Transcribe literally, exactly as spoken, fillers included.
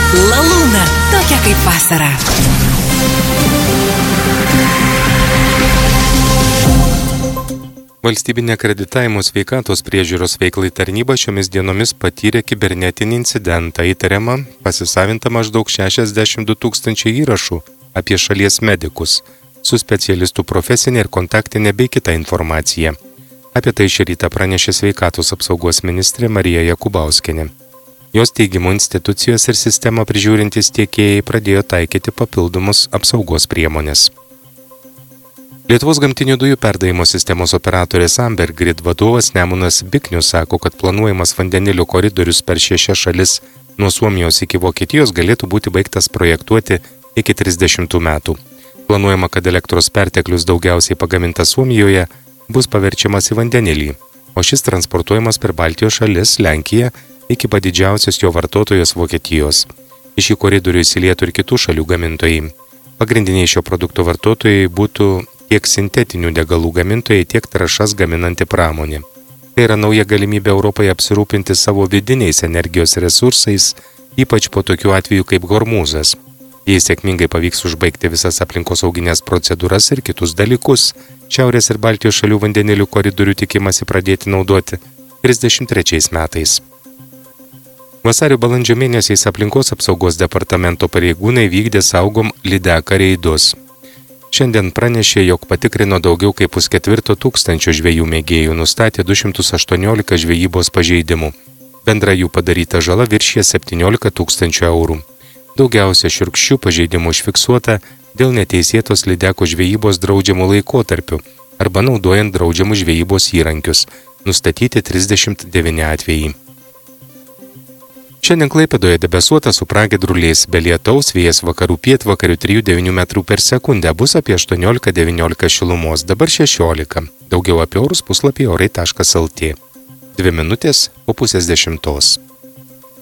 Lalūna, tokia kaip vasara. Valstybinė akreditavimo sveikatos priežiūros veiklai tarnyba šiomis dienomis patyrė kibernetinį incidentą, įtariamą pasisavinta maždaug šešiasdešimt du tūkstančiai įrašų apie šalies medikus, su specialistų profesinė ir kontaktinė bei kita informacija. Apie tai šį rytą pranešė sveikatos apsaugos ministrė Marija Jakubauskienė. Jos teigimu institucijos ir sistemą prižiūrintys tiekėjai pradėjo taikyti papildomus apsaugos priemonės. Lietuvos gamtinių dujų perdavimo sistemos operatorės Amber Grid vadovas Nemunas Biknius sako, kad planuojamas vandenilio koridorius per šešias šalis nuo Suomijos iki Vokietijos galėtų būti baigtas projektuoti iki trisdešimtų metų. Planuojama, kad elektros perteklius daugiausiai pagamintas Suomijoje bus paverčiamas į vandenilį, o šis transportuojamas per Baltijos šalis, Lenkiją, iki pat didžiausios jo vartotojos Vokietijos. Į šį koridorių įsilietų ir kitų šalių gamintojai. Pagrindiniai šio produkto vartotojai būtų tiek sintetinių degalų gamintojai, tiek trąšas gaminanti pramonė. Tai yra nauja galimybė Europoje apsirūpinti savo vidiniais energijos resursais, ypač po tokių atvejų kaip Hormūzas. Jei sėkmingai pavyks užbaigti visas aplinkosauginės procedūras ir kitus dalykus, Šiaurės ir Baltijos šalių vandenilių koridorių tikimasi pradėti naudoti trisdešimt trečiais metais. Vasario balandžio mėnesiais aplinkos apsaugos departamento pareigūnai vykdė saugom lydeką reidus. Šiandien pranešė, jog patikrino daugiau kaip pusketvirto tūkstančio žvejų mėgėjų, nustatė du šimtus aštuoniolika žvejybos pažeidimų. Bendra jų padaryta žala viršė septyniolika tūkstančių eurų. Daugiausia šiurkščių pažeidimų užfiksuota dėl neteisėtos lydekų žvejybos draudžiamų laikotarpių arba naudojant draudžiamus žvejybos įrankius, nustatyti trisdešimt devyni atvejai. Šiandien Klaipėdoje debesuota su pragiedruliais, be lietaus, vėjas vakarų pietvakarių trijų devynių metrų per sekundę, bus apie aštuoniolika devyniolika šilumos, dabar šešiolika. Daugiau apie orus puslapyje orai taškas lt. Dvi minutės po pusės dešimtos.